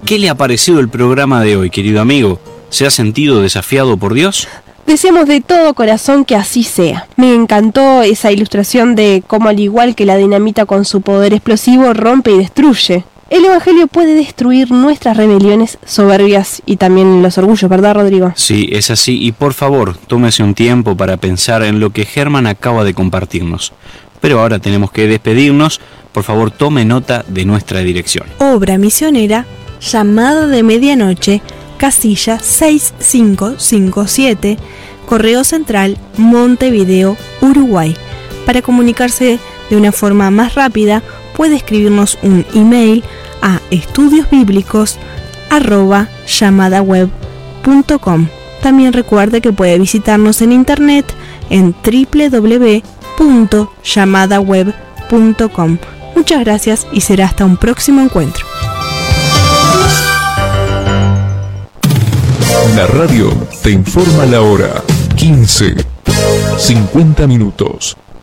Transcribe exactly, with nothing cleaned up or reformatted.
¿Qué le ha parecido el programa de hoy, querido amigo? ¿Se ha sentido desafiado por Dios? Deseamos de todo corazón que así sea. Me encantó esa ilustración de cómo, al igual que la dinamita con su poder explosivo, rompe y destruye. El Evangelio puede destruir nuestras rebeliones, soberbias y también los orgullos, ¿verdad, Rodrigo? Sí, es así. Y por favor, tómese un tiempo para pensar en lo que Germán acaba de compartirnos. Pero ahora tenemos que despedirnos. Por favor, tome nota de nuestra dirección. Obra misionera, Llamada de Medianoche, casilla seis cinco cinco siete, Correo Central, Montevideo, Uruguay. Para comunicarse de una forma más rápida, puede escribirnos un email a estudiosbíblicos arroba llamadaweb punto com. También recuerde que puede visitarnos en internet en doble u doble u doble u punto llamadaweb punto com. Muchas gracias y será hasta un próximo encuentro. La radio te informa la hora. quince, cincuenta minutos.